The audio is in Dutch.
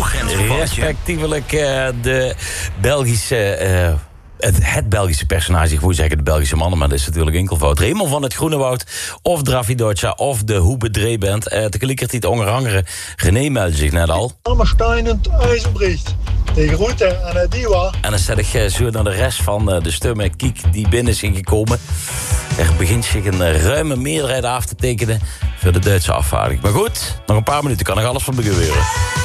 respectievelijk de Belgische... Het Belgische personage, ik moet zeggen de Belgische mannen, maar dat is natuurlijk enkelvoud. Raymond van het Groenewoud, of Dravidotja, of de Hoebe Dreeband. Tegelijkertijd onder andere René meldde zich net al. Allemaal steinend ijzerbericht. De groeten aan het Diwa. En dan zet ik zo naar de rest van de stemmen kiek die binnen zijn gekomen. Er begint zich een ruime meerderheid af te tekenen voor de Duitse afvaardiging. Maar goed, nog een paar minuten kan nog alles van gebeuren.